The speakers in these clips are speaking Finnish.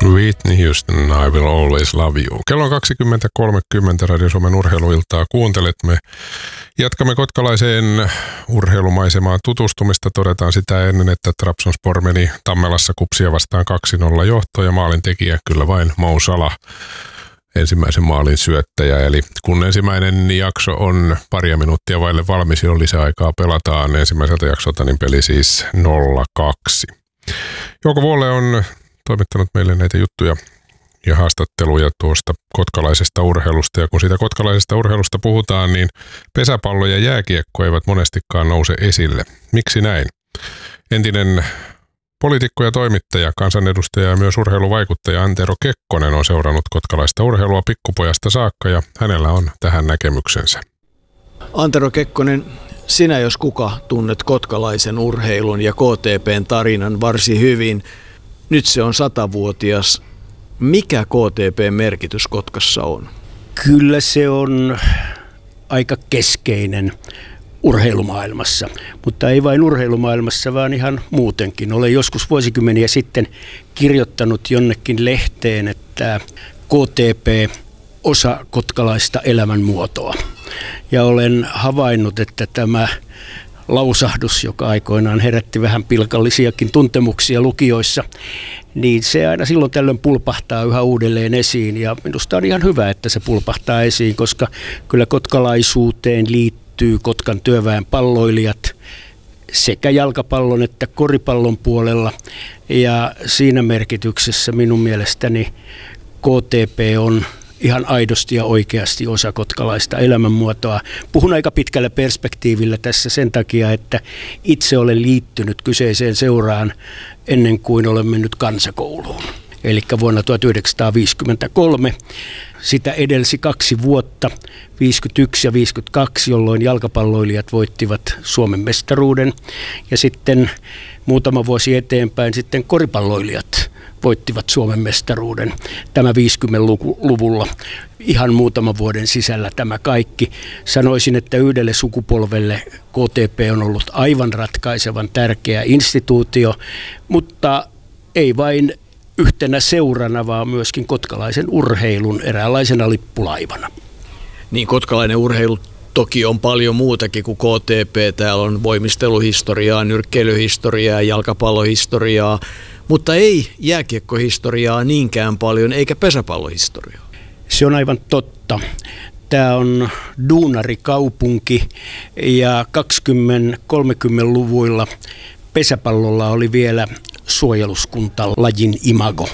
Whitney Houston, I Will Always Love You. Kello on 20.30 Radio Suomen urheiluiltaa kuuntelet. Me jatkamme kotkalaiseen urheilumaisemaan tutustumista. Todetaan sitä ennen, että Trabzonspor meni Tammelassa Kupsia vastaan 2-0 johtoon ja maalintekijä kyllä vain Mo Salah, ensimmäisen maalin syöttäjä. Eli kun ensimmäinen jakso on paria minuuttia vaille valmis, jolloin lisäaikaa pelataan ensimmäiseltä jaksolta, niin peli siis 0-2. Jouko Vuolle on toimittanut meille näitä juttuja ja haastatteluja tuosta kotkalaisesta urheilusta. Ja kun siitä kotkalaisesta urheilusta puhutaan, niin pesäpallo ja jääkiekko eivät monestikaan nouse esille. Miksi näin? Entinen poliitikko ja toimittaja, kansanedustaja ja myös urheiluvaikuttaja Antero Kekkonen on seurannut kotkalaista urheilua pikkupojasta saakka ja hänellä on tähän näkemyksensä. Antero Kekkonen, sinä jos kuka tunnet kotkalaisen urheilun ja KTP:n tarinan varsin hyvin. Nyt se on 100-vuotias. Mikä KTP-merkitys Kotkassa on? Kyllä se on aika keskeinen urheilumaailmassa, mutta ei vain urheilumaailmassa, vaan ihan muutenkin. Olen joskus vuosikymmeniä sitten kirjoittanut jonnekin lehteen, että KTP osa kotkalaista elämänmuotoa. Ja olen havainnut, että tämä lausahdus, joka aikoinaan herätti vähän pilkallisiakin tuntemuksia lukijoissa, niin se aina silloin tällöin pulpahtaa yhä uudelleen esiin. Ja minusta on ihan hyvä, että se pulpahtaa esiin, koska kyllä kotkalaisuuteen liittyy Kotkan työväen palloilijat sekä jalkapallon että koripallon puolella. Ja siinä merkityksessä minun mielestäni KTP on ihan aidosti ja oikeasti osa kotkalaista elämänmuotoa. Puhun aika pitkällä perspektiivillä tässä sen takia, että itse olen liittynyt kyseiseen seuraan ennen kuin olen mennyt kansakouluun. Eli vuonna 1953. Sitä edelsi 2 vuotta, 51 ja 52, jolloin jalkapalloilijat voittivat Suomen mestaruuden. Ja sitten muutama vuosi eteenpäin sitten koripalloilijat voittivat Suomen mestaruuden. Tämä 50-luvulla ihan muutaman vuoden sisällä tämä kaikki. Sanoisin, että yhdelle sukupolvelle KTP on ollut aivan ratkaisevan tärkeä instituutio, mutta ei vain yhtenä seurana, vaan myöskin kotkalaisen urheilun eräänlaisena lippulaivana. Niin, kotkalainen urheilu toki on paljon muutakin kuin KTP. Täällä on voimisteluhistoriaa, nyrkkeilyhistoriaa, jalkapallohistoriaa, mutta ei jääkiekkohistoriaa niinkään paljon, eikä pesäpallohistoriaa. Se on aivan totta. Tämä on duunarikaupunki ja 20-30-luvuilla pesäpallolla oli vielä suojeluskuntalajin imago.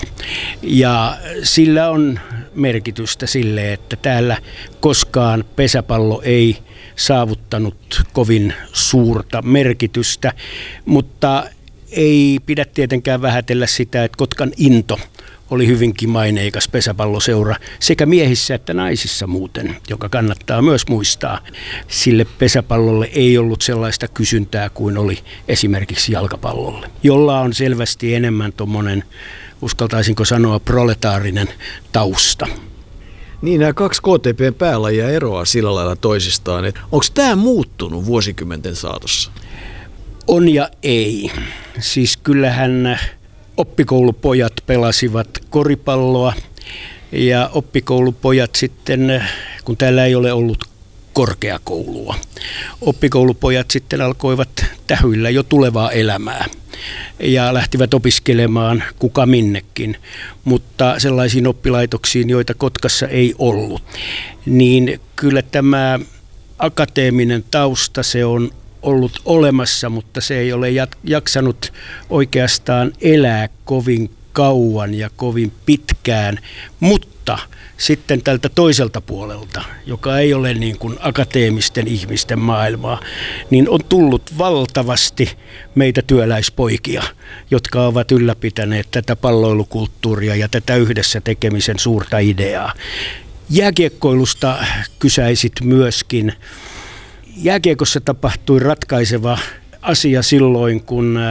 Ja sillä on merkitystä sille, että täällä koskaan pesäpallo ei saavuttanut kovin suurta merkitystä, mutta ei pidä tietenkään vähätellä sitä, että Kotkan Into oli hyvinkin maineikas pesäpalloseura sekä miehissä että naisissa muuten, joka kannattaa myös muistaa. Sille pesäpallolle ei ollut sellaista kysyntää kuin oli esimerkiksi jalkapallolle, jolla on selvästi enemmän tuommoinen, uskaltaisinko sanoa, proletaarinen tausta. Niin, nämä 2 KTP:n päälajia eroaa sillä lailla toisistaan. Onko tämä muuttunut vuosikymmenten saatossa? On ja ei. Siis kyllähän oppikoulupojat pelasivat koripalloa ja oppikoulupojat sitten, kun täällä ei ole ollut korkeakoulua, oppikoulupojat sitten alkoivat tähyillä jo tulevaa elämää ja lähtivät opiskelemaan kuka minnekin, mutta sellaisiin oppilaitoksiin, joita Kotkassa ei ollut, niin kyllä tämä akateeminen tausta, se on ollut olemassa, mutta se ei ole jaksanut oikeastaan elää kovin kauan ja kovin pitkään, mutta sitten tältä toiselta puolelta, joka ei ole niin kuin akateemisten ihmisten maailmaa, niin on tullut valtavasti meitä työläispoikia, jotka ovat ylläpitäneet tätä palloilukulttuuria ja tätä yhdessä tekemisen suurta ideaa. Jääkiekkoilusta kysäisit myöskin. Jääkiekossa tapahtui ratkaiseva asia silloin, kun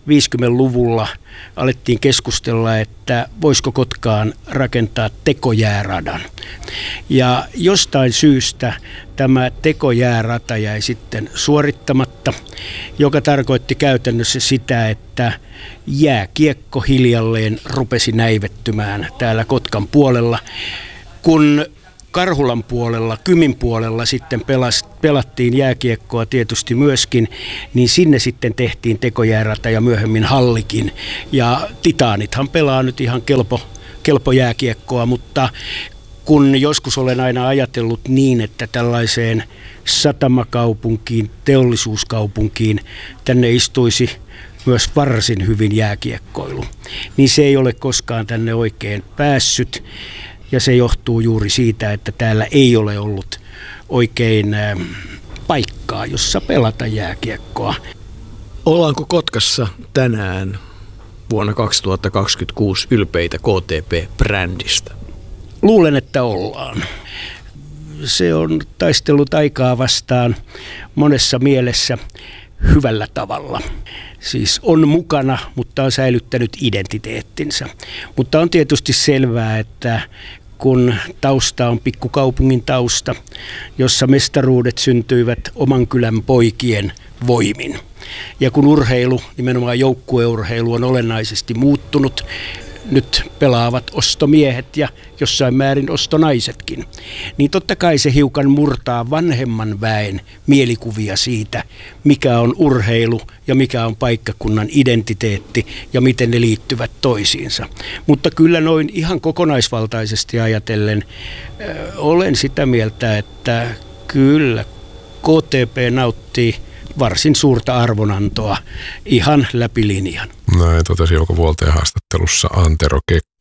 50-luvulla alettiin keskustella, että voisiko Kotkaan rakentaa tekojääradan. Ja jostain syystä tämä tekojäärata jäi sitten suorittamatta, joka tarkoitti käytännössä sitä, että jääkiekko hiljalleen rupesi näivettymään täällä Kotkan puolella, kun Karhulan puolella, Kymin puolella sitten pelattiin jääkiekkoa tietysti myöskin, niin sinne sitten tehtiin tekojäärata ja myöhemmin hallikin. Ja Titaanithan pelaa nyt ihan kelpo jääkiekkoa, mutta kun joskus olen aina ajatellut niin, että tällaiseen satamakaupunkiin, teollisuuskaupunkiin tänne istuisi myös varsin hyvin jääkiekkoilu, niin se ei ole koskaan tänne oikein päässyt. Ja se johtuu juuri siitä, että täällä ei ole ollut oikein paikkaa, jossa pelata jääkiekkoa. Ollaanko Kotkassa tänään vuonna 2026 ylpeitä KTP-brändistä? Luulen, että ollaan. Se on taistellut aikaa vastaan monessa mielessä hyvällä tavalla. Siis on mukana, mutta on säilyttänyt identiteettinsä. Mutta on tietysti selvää, että kun tausta on pikkukaupungin tausta, jossa mestaruudet syntyivät oman kylän poikien voimin. Ja kun urheilu, nimenomaan joukkueurheilu, on olennaisesti muuttunut, nyt pelaavat ostomiehet ja jossain määrin ostonaisetkin, niin totta kai se hiukan murtaa vanhemman väen mielikuvia siitä, mikä on urheilu ja mikä on paikkakunnan identiteetti ja miten ne liittyvät toisiinsa. Mutta kyllä noin ihan kokonaisvaltaisesti ajatellen olen sitä mieltä, että kyllä KTP nauttii varsin suurta arvonantoa ihan läpi linjan. Näin totesi Jouko Vuolteen haastattelussa Antero Kekkonen.